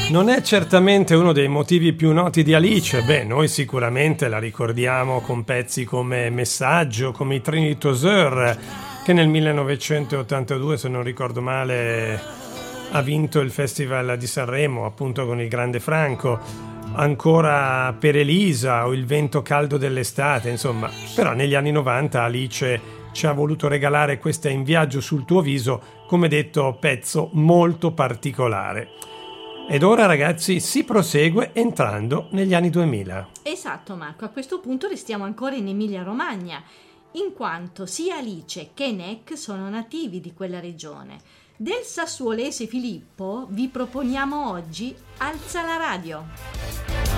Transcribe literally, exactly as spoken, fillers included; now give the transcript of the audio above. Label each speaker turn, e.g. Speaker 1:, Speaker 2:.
Speaker 1: Non è certamente uno dei motivi più noti di Alice. Beh, noi sicuramente la ricordiamo con pezzi come Messaggio, come i Trinitoseur, che nel millenovecentottantadue, se non ricordo male, ha vinto il Festival di Sanremo, appunto con il Grande Franco. Ancora per Elisa o Il vento caldo dell'estate, insomma. Però negli anni novanta Alice ci ha voluto regalare questa In viaggio sul tuo viso, come detto, pezzo molto particolare. Ed ora, ragazzi, si prosegue entrando negli anni duemila.
Speaker 2: Esatto, Marco, a questo punto restiamo ancora in Emilia-Romagna, in quanto sia Alice che Neck sono nativi di quella regione. Del sassuolese Filippo vi proponiamo oggi Alza la radio.